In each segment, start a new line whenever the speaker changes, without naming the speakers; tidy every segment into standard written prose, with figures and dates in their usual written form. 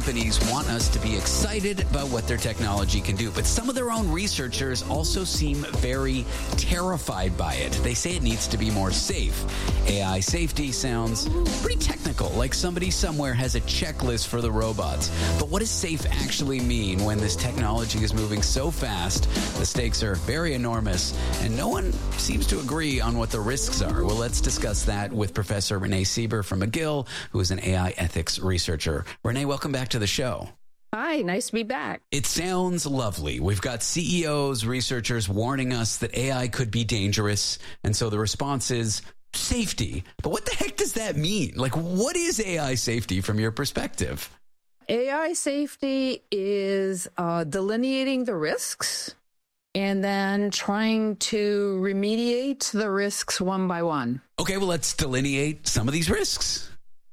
Companies want us to be excited about what their technology can do, but some of their own researchers also seem very terrified by it. They say it needs to be more safe. AI safety sounds pretty technical, like somebody somewhere has a checklist for the robots. But what does safe actually mean when this technology is moving so fast? The stakes are very enormous, and no one seems to agree on what the risks are. Well, let's discuss that with Professor Renee Sieber from McGill, who is an AI ethics researcher. Renee, welcome back to the show.
Hi, nice to be back.
It sounds lovely. We've got CEOs, researchers warning us that AI could be dangerous, and so the response is safety. But what the heck does that mean? Like, what is AI safety from your perspective?
AI safety is delineating the risks and then trying to remediate the risks one by one.
Okay, well, let's delineate some of these risks.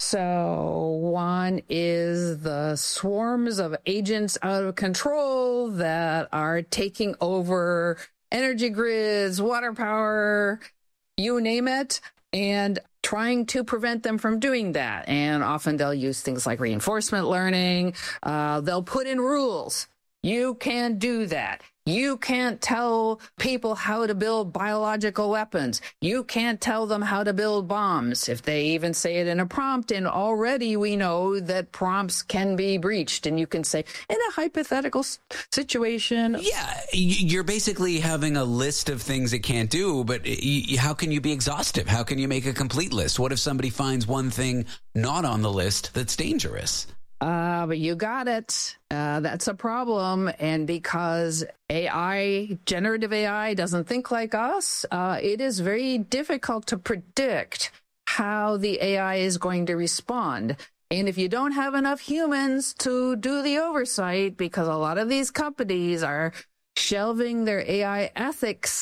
So one is the swarms of agents out of control that are taking over energy grids, water power, you name it, and trying to prevent them from doing that. And often they'll use things like reinforcement learning. They'll put in rules. You can't do that. You can't tell people how to build biological weapons. You can't tell them how to build bombs. If they even say it in a prompt, and already we know that prompts can be breached. And you can say, in a hypothetical situation.
Yeah, you're basically having a list of things it can't do, but how can you be exhaustive? How can you make a complete list? What if somebody finds one thing not on the list that's dangerous?
But you got it. That's a problem. And because generative AI doesn't think like us, it is very difficult to predict how the AI is going to respond. And if you don't have enough humans to do the oversight, because a lot of these companies are shelving their AI ethics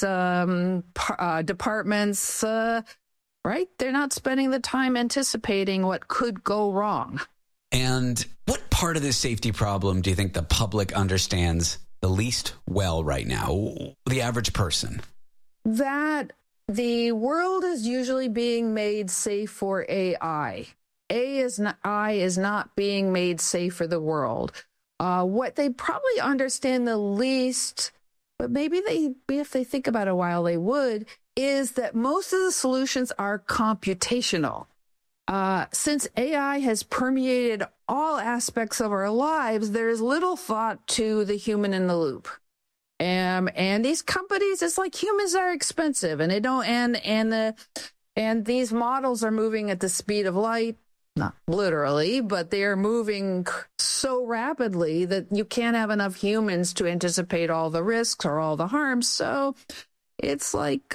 departments, right? They're not spending the time anticipating what could go wrong.
And what part of this safety problem do you think the public understands the least well right now, the average person?
That the world is usually being made safe for AI. AI is not being made safe for the world. What they probably understand the least, but maybe if they think about it a while, they would, is that most of the solutions are computational. Since AI has permeated all aspects of our lives, there is little thought to the human in the loop. And these companies, it's like humans are expensive, and they don't, and these models are moving at the speed of light, not literally, but they are moving so rapidly that you can't have enough humans to anticipate all the risks or all the harms. So it's like,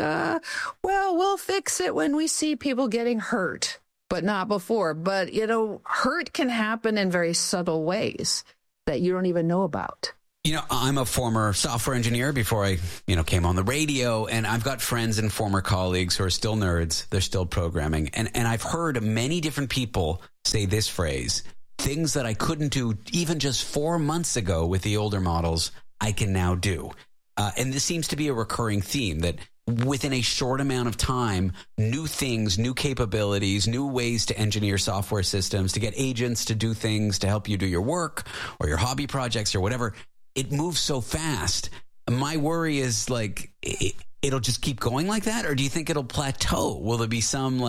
we'll fix it when we see people getting hurt. But not before. But, hurt can happen in very subtle ways that you don't even know about.
I'm a former software engineer before I, came on the radio. And I've got friends and former colleagues who are still nerds. They're still programming. And I've heard many different people say this phrase: things that I couldn't do even just 4 months ago with the older models, I can now do. And this seems to be a recurring theme, that within a short amount of time, new things, new capabilities, new ways to engineer software systems, to get agents to do things to help you do your work or your hobby projects or whatever. It moves so fast. My worry is, like, it'll just keep going like that? Or do you think it'll plateau? Will there be some,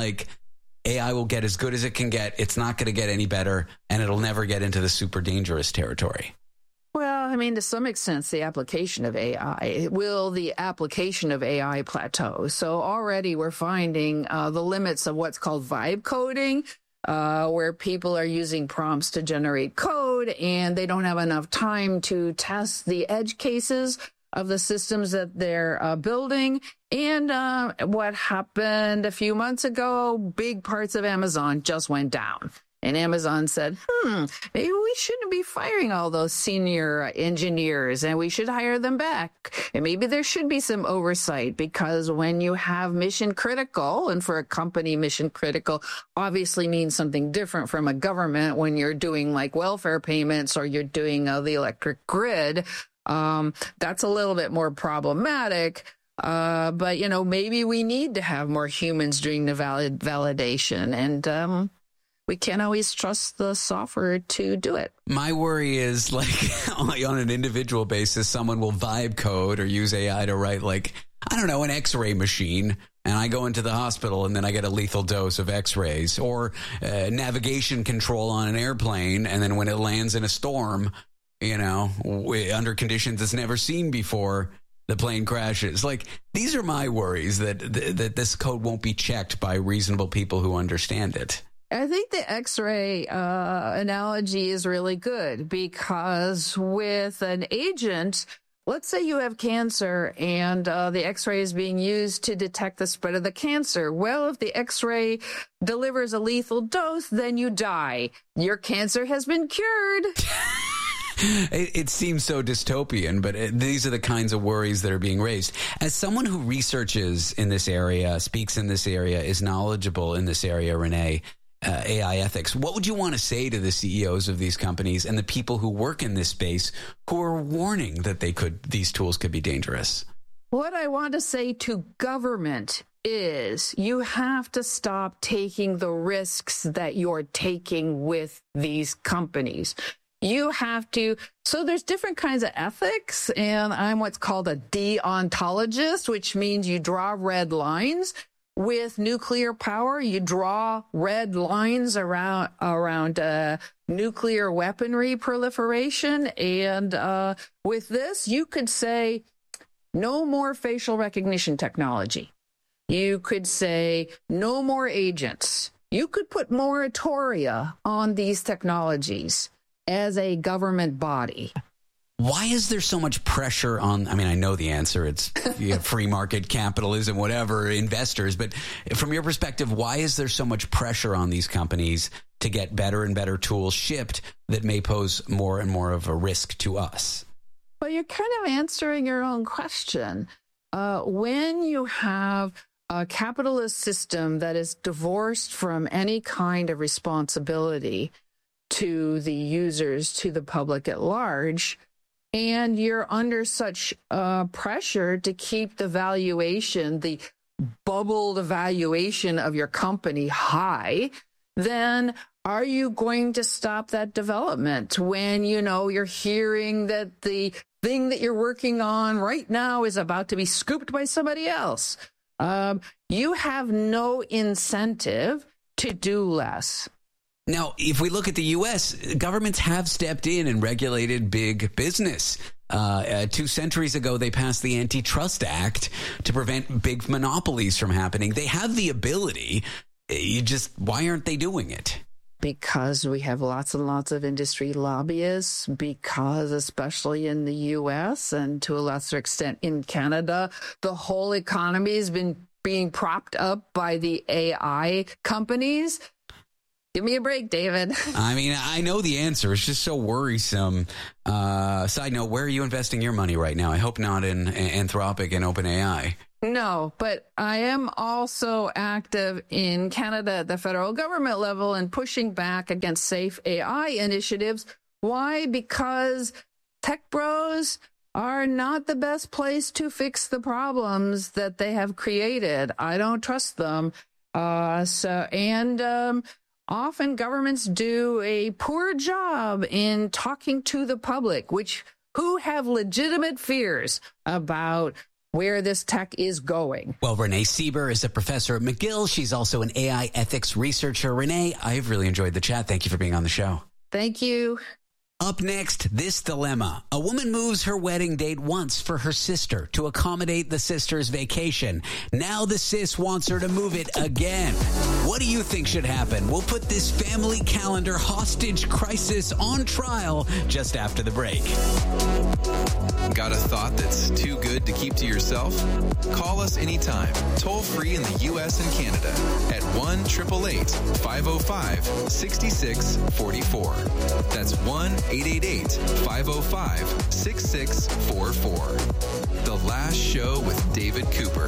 AI will get as good as it can get, it's not going to get any better, and it'll never get into the super dangerous territory?
Well, to some extent, the application of AI. Will the application of AI plateau? So already we're finding the limits of what's called vibe coding, where people are using prompts to generate code, and they don't have enough time to test the edge cases of the systems that they're building. And what happened a few months ago, big parts of Amazon just went down. And Amazon said, maybe we shouldn't be firing all those senior engineers, and we should hire them back. And maybe there should be some oversight, because when you have mission critical, and for a company, mission critical obviously means something different from a government when you're doing like welfare payments or you're doing the electric grid. That's a little bit more problematic. But, maybe we need to have more humans doing the validation. And we can't always trust the software to do it.
My worry is, like, on an individual basis, someone will vibe code or use AI to write, like, I don't know, an X-ray machine, and I go into the hospital and then I get a lethal dose of X-rays, or navigation control on an airplane, and then when it lands in a storm, you know, under conditions it's never seen before, the plane crashes. Like, these are my worries, that this code won't be checked by reasonable people who understand it.
I think the X-ray analogy is really good, because with an agent, let's say you have cancer and the X-ray is being used to detect the spread of the cancer. Well, if the X-ray delivers a lethal dose, then you die. Your cancer has been cured.
It seems so dystopian, but these are the kinds of worries that are being raised. As someone who researches in this area, speaks in this area, is knowledgeable in this area, Renee, AI ethics, what would you want to say to the CEOs of these companies and the people who work in this space who are warning that these tools could be dangerous?
What I want to say to government is you have to stop taking the risks that you're taking with these companies. You have to. So there's different kinds of ethics, and I'm what's called a deontologist, which means you draw red lines. With nuclear power, you draw red lines around nuclear weaponry proliferation. And with this, you could say no more facial recognition technology. You could say no more agents. You could put moratoria on these technologies as a government body.
Why is there so much pressure on, I mean, I know the answer, it's free market capitalism, whatever, investors, but from your perspective, why is there so much pressure on these companies to get better and better tools shipped that may pose more and more of a risk to us?
Well, you're kind of answering your own question. When you have a capitalist system that is divorced from any kind of responsibility to the users, to the public at large, and you're under such pressure to keep the valuation, the bubbled valuation of your company high, then are you going to stop that development when, you know, you're hearing that the thing that you're working on right now is about to be scooped by somebody else? You have no incentive to do less.
Now, if we look at the U.S., governments have stepped in and regulated big business. 2 centuries ago, they passed the Antitrust Act to prevent big monopolies from happening. They have the ability. Why aren't they doing it?
Because we have lots and lots of industry lobbyists, because especially in the U.S. and to a lesser extent in Canada, the whole economy has been being propped up by the AI companies. Give me a break, David.
I mean, I know the answer. It's just so worrisome. Side note, where are you investing your money right now? I hope not in Anthropic and OpenAI.
No, but I am also active in Canada at the federal government level and pushing back against safe AI initiatives. Why? Because tech bros are not the best place to fix the problems that they have created. I don't trust them. Often governments do a poor job in talking to the public, who have legitimate fears about where this tech is going.
Well, Renee Sieber is a professor at McGill. She's also an AI ethics researcher. Renee, I've really enjoyed the chat. Thank you for being on the show.
Thank you.
Up next, this dilemma. A woman moves her wedding date once for her sister to accommodate the sister's vacation. Now the sis wants her to move it again. What do you think should happen? We'll put this family calendar hostage crisis on trial just after the break.
Got a thought that's too good to keep to yourself? Call us anytime, toll free in the U.S. and Canada at 1-888-505-6644. That's 1 888-505-6644. The Last Show with David Cooper.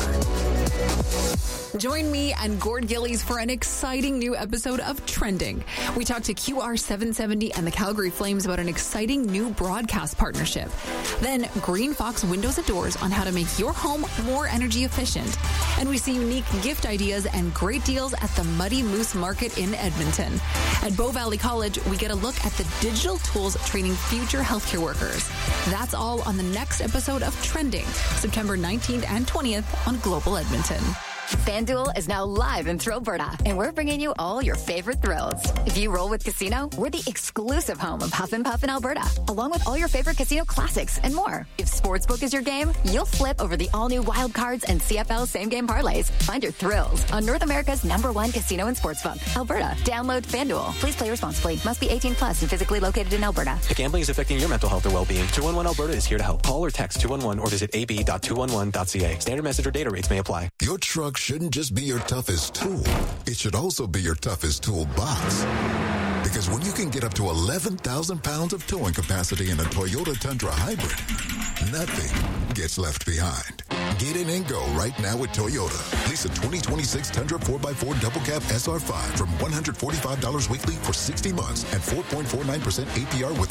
Join me and Gord Gillies for an exciting new episode of Trending. We talk to QR770 and the Calgary Flames about an exciting new broadcast partnership. Then Green Fox Windows and Doors on how to make your home more energy efficient. And we see unique gift ideas and great deals at the Muddy Moose Market in Edmonton. At Bow Valley College, we get a look at the digital tools training future healthcare workers. That's all on the next episode of Trending, September 19th and 20th on Global Edmonton.
FanDuel is now live in Thrillberta, and we're bringing you all your favorite thrills. If you roll with Casino, we're the exclusive home of Huff and Puff in Alberta, along with all your favorite casino classics and more. If Sportsbook is your game, you'll flip over the all-new Wild Cards and CFL same-game parlays. Find your thrills on North America's #1 casino and sportsbook, Alberta. Download FanDuel. Please play responsibly. Must be 18 plus and physically located in Alberta.
If gambling is affecting your mental health or well-being, 211 Alberta is here to help. Call or text 211 or visit ab.211.ca. Standard message or data rates may apply.
Your truck shouldn't just be your toughest tool. It should also be your toughest toolbox. Because when you can get up to 11,000 pounds of towing capacity in a Toyota Tundra Hybrid, nothing gets left behind. Get in and go right now with Toyota. Lease a 2026 Tundra 4x4 Double Cab SR5 from $145 weekly for 60 months and 4.49% APR with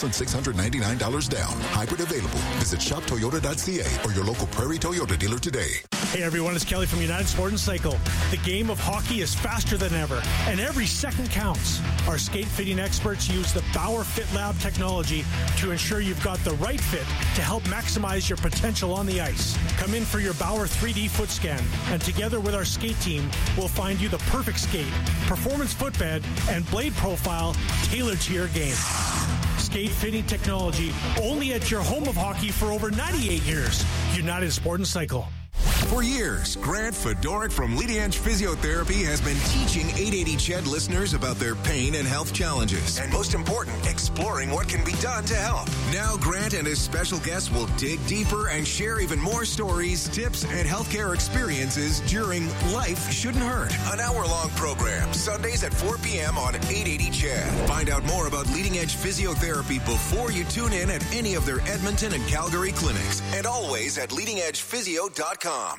$8,699 down. Hybrid available. Visit shoptoyota.ca or your local Prairie Toyota dealer today.
Hey everyone, it's Kelly from United Sport and Cycle. The game of hockey is faster than ever, and every second counts. Our skate fitting experts use the Bauer Fit Lab technology to ensure you've got the right fit to help maximize your potential on the ice. Come in for your Bauer 3D foot scan, and together with our skate team, we'll find you the perfect skate, performance footbed, and blade profile tailored to your game. Skate fitting technology only at your home of hockey for over 98 years. United Sport and Cycle.
For years, Grant Fedoruk from Leading Edge Physiotherapy has been teaching 880 CHED listeners about their pain and health challenges. And most important, exploring what can be done to help. Now Grant and his special guests will dig deeper and share even more stories, tips, and healthcare experiences during Life Shouldn't Hurt, an hour-long program, Sundays at 4 p.m. on 880 CHED. Find out more about Leading Edge Physiotherapy before you tune in at any of their Edmonton and Calgary clinics, and always at leadingedgephysio.com.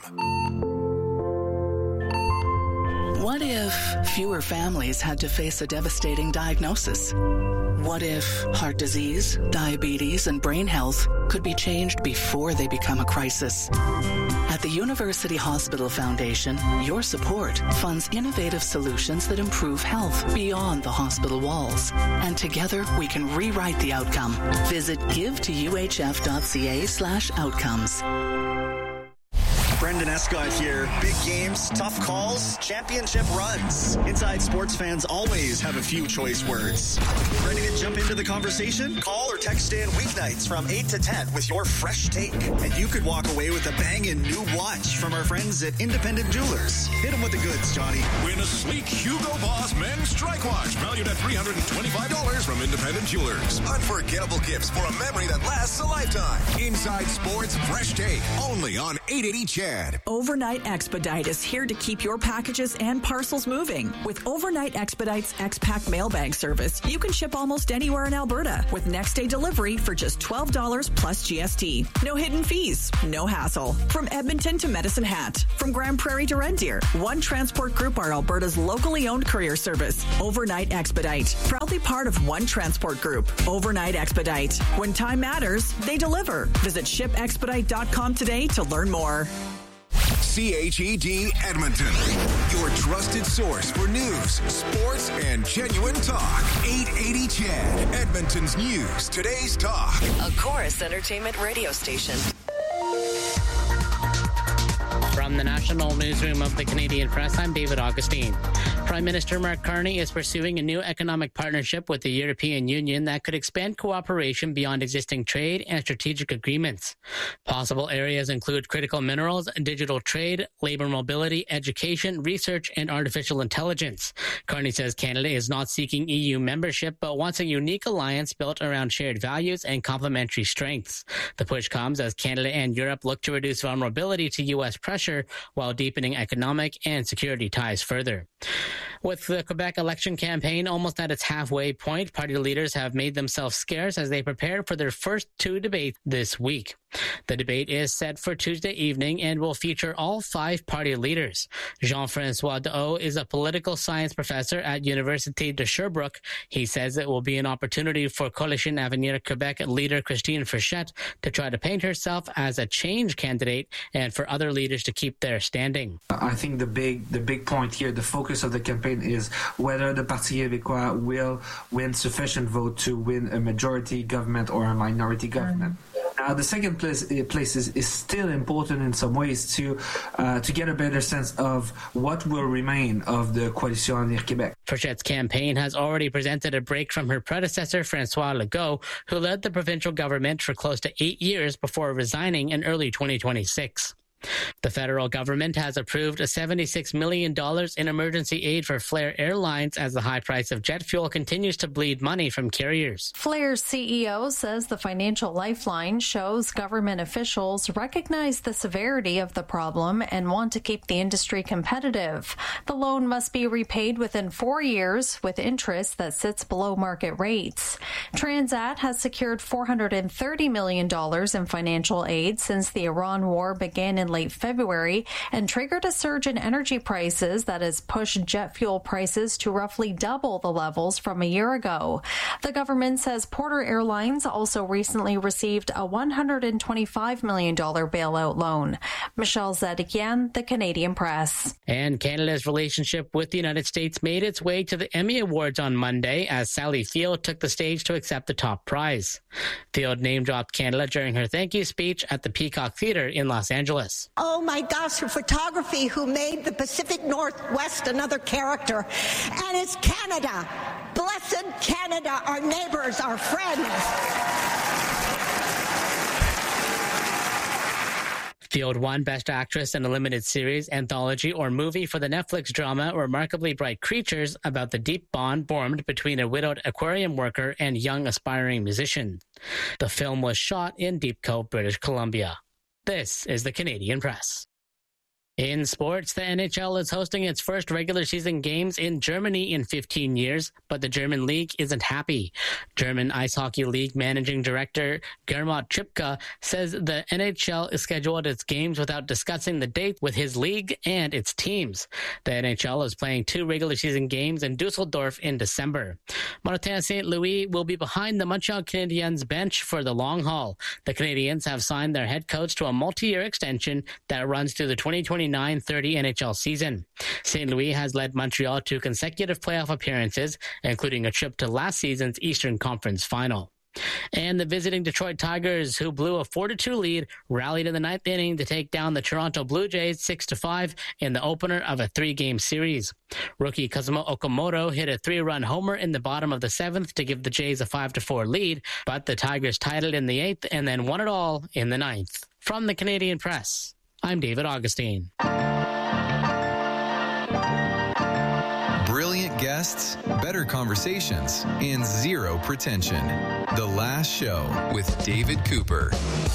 What if fewer families had to face a devastating diagnosis? What if heart disease, diabetes, and brain health could be changed before they become a crisis? At the University Hospital Foundation, your support funds innovative solutions that improve health beyond the hospital walls. And together, we can rewrite the outcome. Visit give2uhf.ca/outcomes.
Brendan Escott here. Big games, tough calls, championship runs. Inside Sports fans always have a few choice words. Ready to jump into the conversation? Call or text in weeknights from 8 to 10 with your fresh take. And you could walk away with a banging new watch from our friends at Independent Jewelers. Hit them with the goods, Johnny.
Win a sleek Hugo Boss men's strike watch valued at $325 from Independent Jewelers.
Unforgettable gifts for a memory that lasts a lifetime. Inside Sports Fresh Take, only on 880 CHED.
Overnight Expedite is here to keep your packages and parcels moving. With Overnight Expedite's X-Pack mailbag service, you can ship almost anywhere in Alberta with next-day delivery for just $12 plus GST. No hidden fees, no hassle. From Edmonton to Medicine Hat, from Grand Prairie to Red Deer, One Transport Group are Alberta's locally owned courier service. Overnight Expedite, proudly part of One Transport Group. Overnight Expedite. When time matters, they deliver. Visit shipexpedite.com today to learn more.
CHED Edmonton, your trusted source for news, sports, and genuine talk. 880 CHED, Edmonton's news, today's talk.
A Chorus Entertainment radio station.
From the National Newsroom of the Canadian Press, I'm David Augustine. Prime Minister Mark Carney is pursuing a new economic partnership with the European Union that could expand cooperation beyond existing trade and strategic agreements. Possible areas include critical minerals, digital trade, labor mobility, education, research, and artificial intelligence. Carney says Canada is not seeking EU membership, but wants a unique alliance built around shared values and complementary strengths. The push comes as Canada and Europe look to reduce vulnerability to U.S. pressure while deepening economic and security ties further. With the Quebec election campaign almost at its halfway point, party leaders have made themselves scarce as they prepare for their first two debates this week. The debate is set for Tuesday evening and will feature all 5 party leaders. Jean-François Dehaut is a political science professor at Université de Sherbrooke. He says it will be an opportunity for Coalition Avenir Quebec leader Christine Frechette to try to paint herself as a change candidate and for other leaders to keep their standing.
I think the big point here, the focus of the campaign is whether the Parti Québécois will win sufficient vote to win a majority government or a minority government. Now, the second place is still important in some ways to get a better sense of what will remain of the Coalition Avenir Québec.
Frechette's campaign has already presented a break from her predecessor, François Legault, who led the provincial government for close to 8 years before resigning in early 2026. The federal government has approved $76 million in emergency aid for Flair Airlines as the high price of jet fuel continues to bleed money from carriers.
Flair's CEO says the financial lifeline shows government officials recognize the severity of the problem and want to keep the industry competitive. The loan must be repaid within 4 years with interest that sits below market rates. Transat has secured $430 million in financial aid since the Iran war began in late February and triggered a surge in energy prices that has pushed jet fuel prices to roughly double the levels from a year ago. The government says Porter Airlines also recently received a $125 million bailout loan. Michelle Zedekian, The Canadian Press.
And Canada's relationship with the United States made its way to the Emmy Awards on Monday as Sally Field took the stage to accept the top prize. Field name-dropped Canada during her thank you speech at the Peacock Theatre in Los Angeles.
Oh my gosh, her photography who made the Pacific Northwest another character. And it's Canada. Blessed Canada, our neighbors, our friends.
Field won Best Actress in a Limited Series, Anthology, or Movie for the Netflix drama Remarkably Bright Creatures about the deep bond formed between a widowed aquarium worker and young aspiring musician. The film was shot in Deep Cove, British Columbia. This is the Canadian Press. In sports, the NHL is hosting its first regular season games in Germany in 15 years, but the German league isn't happy. German Ice Hockey League Managing Director Gernot Chipka says the NHL is scheduled its games without discussing the date with his league and its teams. The NHL is playing 2 regular season games in Dusseldorf in December. Martin St. Louis will be behind the Montreal Canadiens bench for the long haul. The Canadiens have signed their head coach to a multi-year extension that runs through the 2029-30 NHL season. St. Louis has led Montreal to consecutive playoff appearances, including a trip to last season's Eastern Conference Final. And the visiting Detroit Tigers, who blew a 4-2 lead, rallied in the 9th inning to take down the Toronto Blue Jays 6-5 in the opener of a 3-game series. Rookie Kazumo Okamoto hit a 3-run homer in the bottom of the 7th to give the Jays a 5-4 lead, but the Tigers tied it in the 8th and then won it all in the 9th. From the Canadian Press, I'm David Augustine.
Brilliant guests, better conversations, and zero pretension. The Last Show with David Cooper.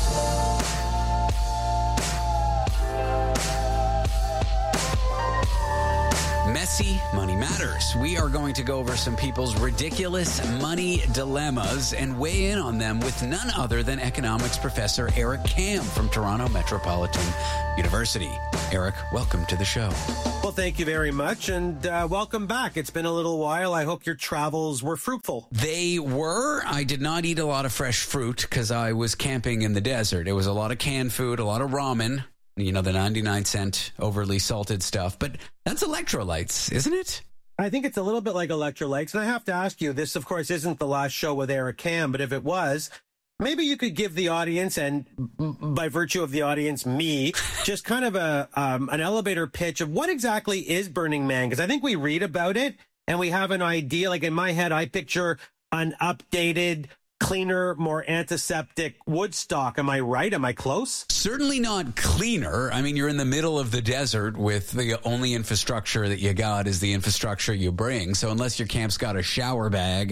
Messy Money Matters. We are going to go over some people's ridiculous money dilemmas and weigh in on them with none other than economics professor Eric Kam from Toronto Metropolitan University. Eric, welcome to the show.
Well, thank you very much, and welcome back. It's been a little while. I hope your travels were fruitful.
They were. I did not eat a lot of fresh fruit because I was camping in the desert. It was a lot of canned food, a lot of ramen. You know, the 99-cent overly salted stuff. But that's electrolytes, isn't it?
I think it's a little bit like electrolytes. And I have to ask you, this, of course, isn't the last show with Eric Kam, but if it was, maybe you could give the audience, and by virtue of the audience, me, just kind of an elevator pitch of what exactly is Burning Man. Because I think we read about it and we have an idea. Like in my head, I picture an updated, cleaner, more antiseptic Woodstock. Am I right? Am I close?
Certainly not cleaner. I mean, you're in the middle of the desert with the only infrastructure that you got is the infrastructure you bring. So unless your camp's got a shower bag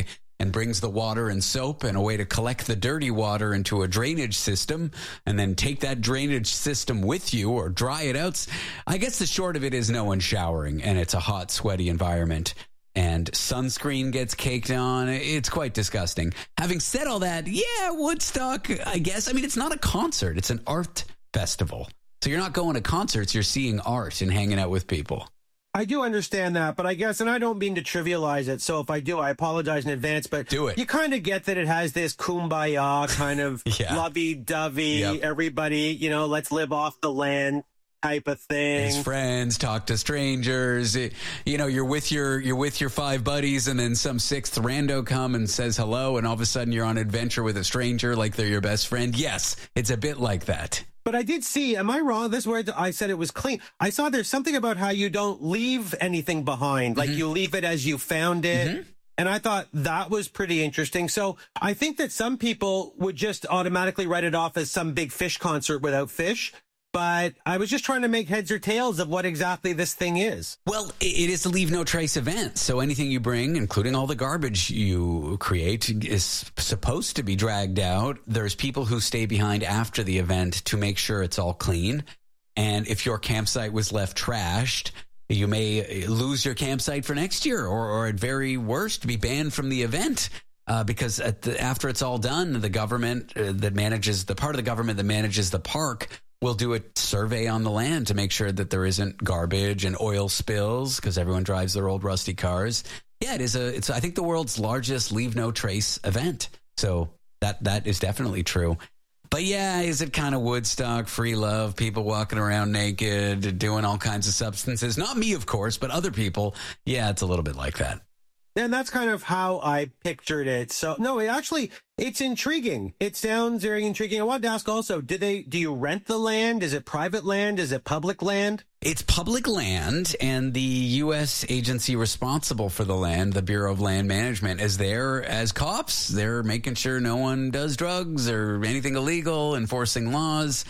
and brings the water and soap and a way to collect the dirty water into a drainage system and then take that drainage system with you or dry it out. I guess the short of it is no one's showering and it's a hot, sweaty environment. And sunscreen gets caked on. It's quite disgusting. Having said all that, yeah, Woodstock, I guess. I mean, it's not a concert. It's an art festival. So you're not going to concerts. You're seeing art and hanging out with people.
I do understand that, but I guess, and I don't mean to trivialize it, so if I do, I apologize in advance, but
do it.
You kind of get that it has this kumbaya kind of lovey-dovey, everybody, let's live off the land type of thing.
His friends, talk to strangers. You're with your 5 buddies, and then some 6th rando come and says hello, and all of a sudden you're on an adventure with a stranger like they're your best friend. Yes, it's a bit like that.
But I did see, am I wrong? This word I said it was clean. I saw there's something about how you don't leave anything behind. Like you leave it as you found it. Mm-hmm. And I thought that was pretty interesting. So I think that some people would just automatically write it off as some big Fish concert without Fish. But I was just trying to make heads or tails of what exactly this thing is.
Well, it is a Leave No Trace event. So anything you bring, including all the garbage you create, is supposed to be dragged out. There's people who stay behind after the event to make sure it's all clean. And if your campsite was left trashed, you may lose your campsite for next year or at very worst, be banned from the event. Because after it's all done, the government that manages the part of the government that manages the park will do a survey on the land to make sure that there isn't garbage and oil spills because everyone drives their old rusty cars. Yeah, it's I think the world's largest Leave No Trace event. So that is definitely true. But yeah, is it kind of Woodstock, free love, people walking around naked, doing all kinds of substances? Not me, of course, but other people. Yeah, it's a little bit like that.
And that's kind of how I pictured it. So, no, it's intriguing. It sounds very intriguing. I wanted to ask also, do you rent the land? Is it private land? Is it public land?
It's public land, and the U.S. agency responsible for the land, the Bureau of Land Management, is there as cops. They're making sure no one does drugs or anything illegal, enforcing laws.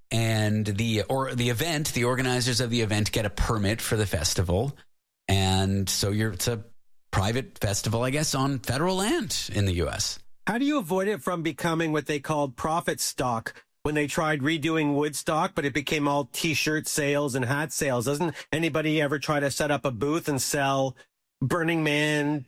And the organizers of the event get a permit for the festival. And so it's a private festival, I guess, on federal land in the U.S.
How do you avoid it from becoming what they called profit stock when they tried redoing Woodstock, but it became all T-shirt sales and hat sales? Doesn't anybody ever try to set up a booth and sell Burning Man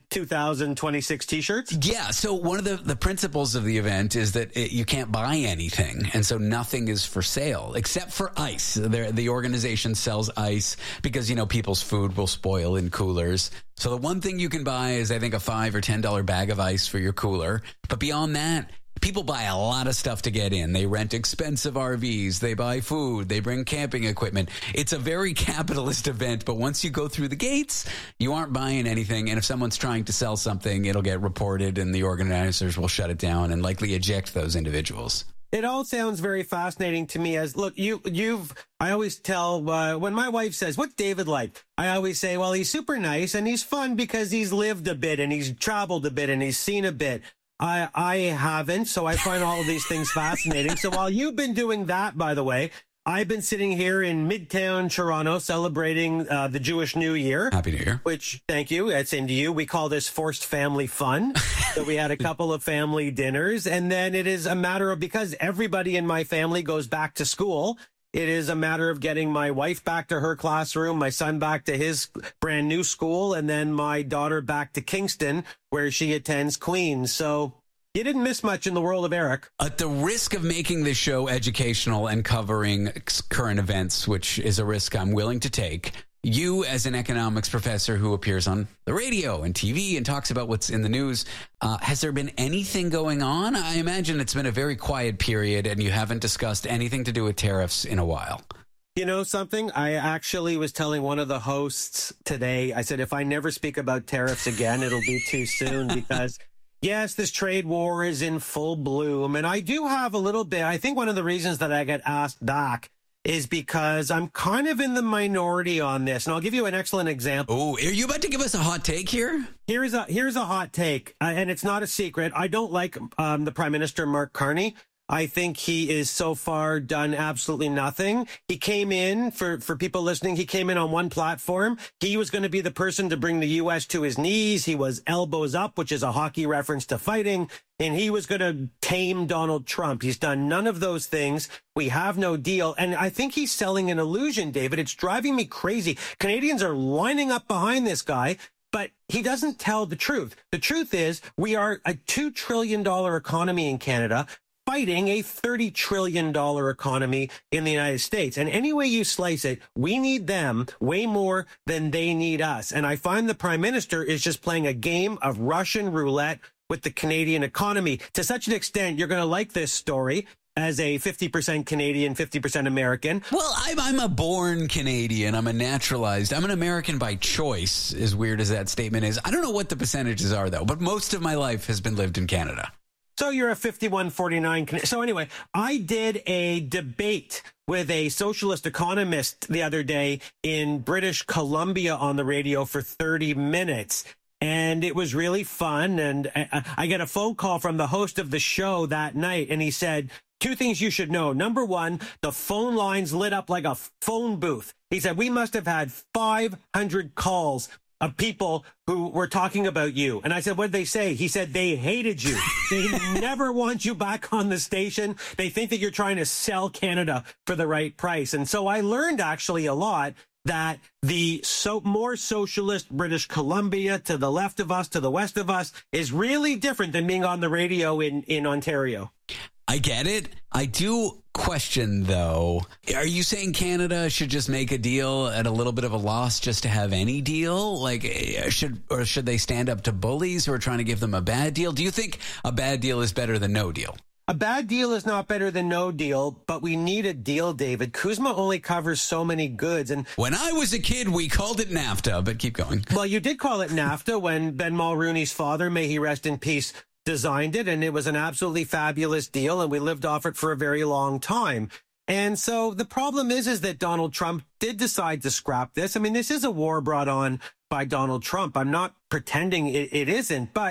2026 T-shirts?
Yeah, so one of the principles of the event is that you can't buy anything, and so nothing is for sale except for ice. The organization sells ice because, people's food will spoil in coolers. So the one thing you can buy is, I think, a $5 or $10 bag of ice for your cooler. But beyond that, people buy a lot of stuff to get in. They rent expensive RVs. They buy food. They bring camping equipment. It's a very capitalist event, but once you go through the gates, you aren't buying anything. And if someone's trying to sell something, it'll get reported and the organizers will shut it down and likely eject those individuals.
It all sounds very fascinating to me. I always tell, when my wife says, what's David like? I always say, well, he's super nice and he's fun because he's lived a bit and he's traveled a bit and he's seen a bit. I haven't, so I find all of these things fascinating. So while you've been doing that, by the way, I've been sitting here in Midtown Toronto celebrating the Jewish New Year.
Happy New Year.
Which, thank you. Same to you. We call this forced family fun. So we had a couple of family dinners. And then it is a matter of, because everybody in my family goes back to school, it is a matter of getting my wife back to her classroom, my son back to his brand new school, and then my daughter back to Kingston, where she attends Queen's. So you didn't miss much in the world of Eric.
At the risk of making this show educational and covering current events, which is a risk I'm willing to take, you, as an economics professor who appears on the radio and TV and talks about what's in the news, has there been anything going on? I imagine it's been a very quiet period and you haven't discussed anything to do with tariffs in a while.
You know something? I actually was telling one of the hosts today, I said, if I never speak about tariffs again, it'll be too soon because, yes, this trade war is in full bloom. And I do have a little bit, I think one of the reasons that I get asked back is because I'm kind of in the minority on this. And I'll give you an excellent example.
Oh, are you about to give us a hot take here?
Here's a hot take, and it's not a secret. I don't like the Prime Minister, Mark Carney. I think he is so far done absolutely nothing. He came in, for people listening, he came in on one platform. He was going to be the person to bring the U.S. to his knees. He was elbows up, which is a hockey reference to fighting. And he was going to tame Donald Trump. He's done none of those things. We have no deal. And I think he's selling an illusion, David. It's driving me crazy. Canadians are lining up behind this guy, but he doesn't tell the truth. The truth is we are a $2 trillion economy in Canada, fighting a $30 trillion economy in the United States. And any way you slice it, we need them way more than they need us. And I find the Prime Minister is just playing a game of Russian roulette with the Canadian economy. To such an extent, you're going to like this story as a 50% Canadian, 50% American.
Well, I'm a born Canadian. I'm a naturalized. I'm an American by choice, as weird as that statement is. I don't know what the percentages are, though, but most of my life has been lived in Canada.
So you're a 51-49. So anyway, I did a debate with a socialist economist the other day in British Columbia on the radio for 30 minutes. And it was really fun. And I get a phone call from the host of the show that night. And he said, 2 things you should know. Number 1, the phone lines lit up like a phone booth. He said, we must have had 500 calls of people who were talking about you. And I said, what did they say? He said, they hated you. They never want you back on the station. They think that you're trying to sell Canada for the right price. And so I learned actually a lot that the more socialist British Columbia to the left of us, to the west of us, is really different than being on the radio in Ontario.
I get it. I do question, though. Are you saying Canada should just make a deal at a little bit of a loss just to have any deal? Like, should they stand up to bullies who are trying to give them a bad deal? Do you think a bad deal is better than no deal?
A bad deal is not better than no deal, but we need a deal, David. CUSMA only covers so many goods. And
when I was a kid, we called it NAFTA, but keep going.
Well, you did call it NAFTA when Ben Mulrooney's father, may he rest in peace, designed it, and it was an absolutely fabulous deal, and we lived off it for a very long time. And so the problem is that Donald Trump did decide to scrap this. I mean, this is a war brought on by Donald Trump. I'm not pretending it isn't, but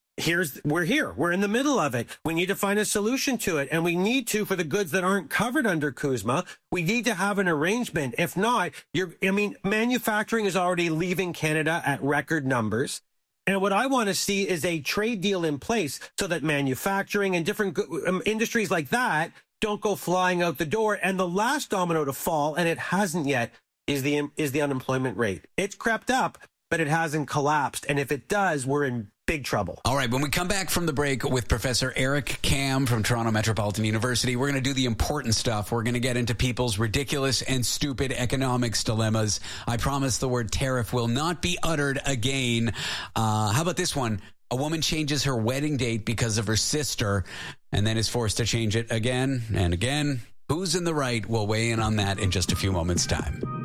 we're here. We're in the middle of it. We need to find a solution to it. And we need to, for the goods that aren't covered under CUSMA, we need to have an arrangement. If not, manufacturing is already leaving Canada at record numbers. And what I want to see is a trade deal in place so that manufacturing and different industries like that don't go flying out the door. And the last domino to fall, and it hasn't yet, is the unemployment rate. It's crept up, but it hasn't collapsed. And if it does, we're in big trouble.
All right, when we come back from the break with Professor Eric Kam from Toronto Metropolitan University, we're going to do the important stuff. We're going to get into people's ridiculous and stupid economics dilemmas. I promise the word tariff will not be uttered again. How about this one? A woman changes her wedding date because of her sister and then is forced to change it again and again. Who's in the right? We'll weigh in on that in just a few moments' time.